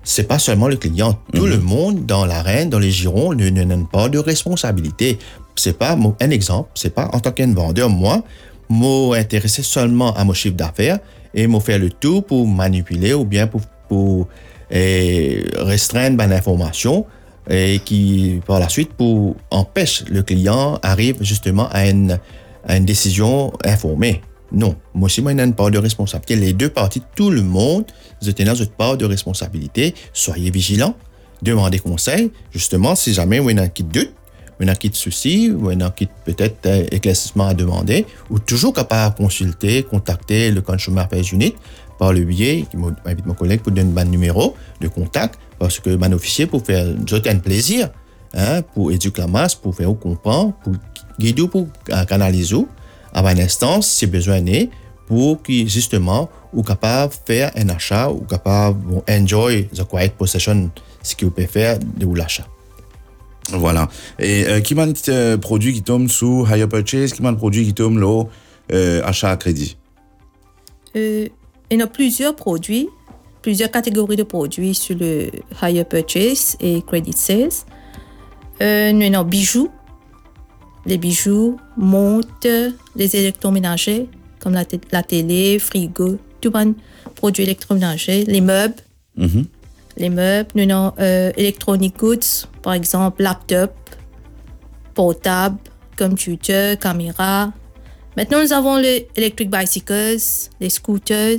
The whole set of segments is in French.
c'est pas seulement le client. Tout le monde dans l'arène, dans les girons, n'a pas de responsabilité. C'est pas un exemple. C'est pas en tant qu'un vendeur, moi, m'intéressé seulement à mon chiffre d'affaires et m'ont fait le tout pour manipuler ou bien pour restreindre mon information et qui, par la suite, pour empêcher le client arrive justement à une décision informée. Non, moi aussi, moi, j'ai une part de responsabilité. Les deux parties, tout le monde, vous êtes dans une part de responsabilité. Soyez vigilants, demandez conseil. Justement, si jamais vous avez un qui doute, vous avez un qui de souci, vous avez un qui peut-être éclaircissement à demander, ou toujours capable de consulter, contacter le Consumer Affairs Unit par le biais, qui m'invite mon collègue pour donner un numéro de contact, parce que mon officier pour faire un plaisir, pour éduquer la masse, pour faire comprendre, pour guider, pour canaliser à une instance, si besoin n'est, pour que justement, ou capable de faire un achat, ou capable enjoy the quiet possession, ce que vous pouvez faire de l'achat. Voilà. Et qui m'a produit qui tombe sous higher purchase, qui m'a produit qui tombe là, achat à crédit? Il y a plusieurs produits, plusieurs catégories de produits sur le higher purchase et credit sales. Il y a bijoux, les bijoux, montres, les électroménagers, comme la télé, frigo, tout bon produit électroménager, les meubles. Les meubles, nous avons electronic goods, par exemple laptop, portable, computer, caméra. Maintenant, nous avons les electric bicycles, les scooters.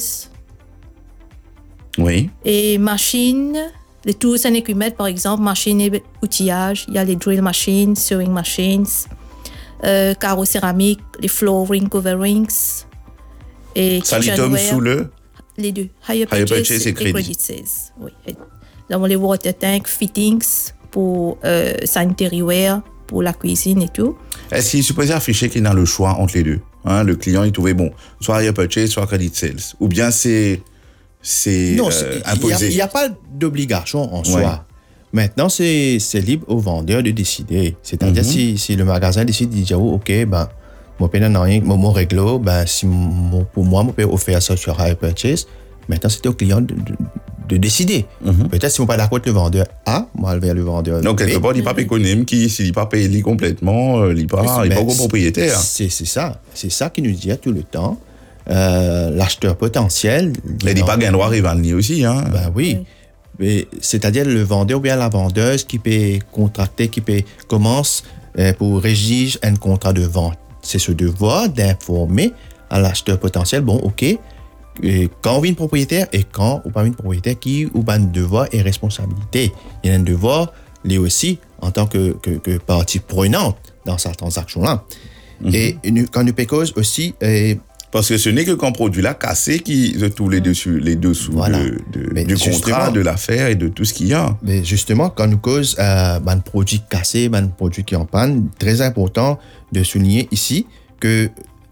Oui. Et machines, les tools and equipment, par exemple, machines et outillages. Il y a les drill machines, sewing machines, carreaux céramiques, les flooring coverings. Et ça les tombe sous le? Les deux, higher purchase et credit sales. Oui. Nous avons les water tank fittings pour sanitary ware, pour la cuisine et tout. Est-ce qu'il est supposé afficher qu'il a le choix entre les deux? Le client, il trouvait bon, soit higher purchase, soit credit sales. Ou bien c'est imposé? Il n'y a pas d'obligation en soi. Maintenant, c'est libre au vendeur de décider. C'est-à-dire, si le magasin décide de dire, OK, ben, moi, mon réglo, ben, si pour moi, je peux offrir ça sur higher purchase, maintenant, c'est au client de décider. Peut-être si on n'est pas d'accord avec le vendeur A, moi, vers le vendeur B. Donc, quelque part, il n'est pas économe, s'il n'est pas payé complètement, il n'est pas copropriétaire. C'est ça. C'est ça qui nous dit tout le temps. L'acheteur potentiel. Il n'est pas gain droit rival aussi. Ben oui. Mais, c'est-à-dire le vendeur ou bien la vendeuse qui peut contracter, qui peut commencer pour régir un contrat de vente. C'est ce devoir d'informer à l'acheteur potentiel, bon, OK, quand on vient propriétaire et quand on pas une propriétaire qui ou un devoir et responsabilité. Il y a un devoir, lui aussi, en tant que partie prenante dans cette transaction-là. Et quand nous pécose aussi... parce que ce n'est que quand produit là cassé qui tous les dessous voilà. du contrat, de l'affaire et de tout ce qu'il y a. Mais justement, quand nous cause un produit cassé, un produit qui est en panne, très important de souligner ici que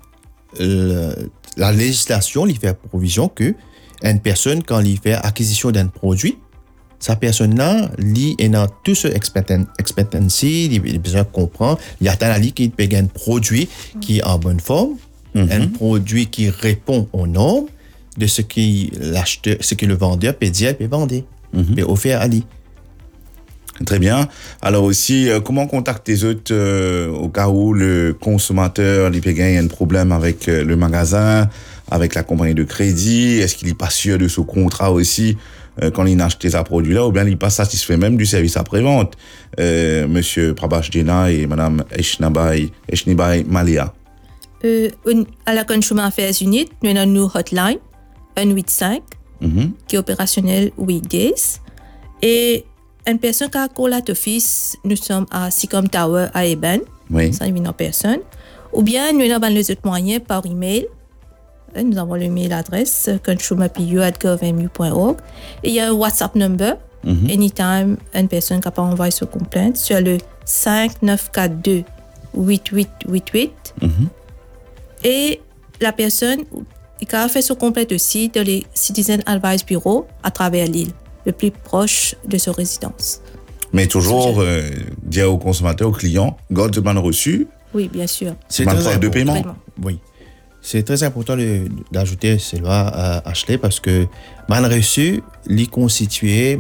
la législation lui fait provision que une personne, quand il fait acquisition d'un produit, sa personne-là, lui, est dans tout ce expectancy, il a besoin de comprendre, il y a un qui peut un produit qui est en bonne forme, un produit qui répond aux normes de ce que le vendeur peut dire, peut vendre, peut offrir à lui. Très bien. Alors aussi, comment contacter les autres au cas où le consommateur il peut gagner un problème avec le magasin, avec la compagnie de crédit? Est-ce qu'il n'est pas sûr de ce contrat aussi quand il a acheté ce produit-là, ou bien il n'est pas satisfait même du service après-vente? Monsieur Prabhash Jena et Madame Eshnibai Malia. À la Consumer Affairs Unit, nous avons une hotline 185 qui est opérationnelle weekdays. Et une personne qui a collé office, nous sommes à Sicom Tower à Eben. Oui. Ça, une personne. Ou bien nous avons les autres moyens par email. Nous avons le mail adresse consumerpu@govmu.org. Et il y a un WhatsApp number. Anytime une personne qui a pas envoyé sa complainte sur le 5942 8888. Et la personne qui a fait son complainte aussi dans les Citizen Advice Bureau à travers l'île, le plus proche de sa résidence. Mais toujours dire aux consommateurs, aux clients, garde demande reçue. Oui, bien sûr. C'est très important. De paiement. Oui. C'est très important d'ajouter cela à Ashley parce que mal reçu, l'y constituer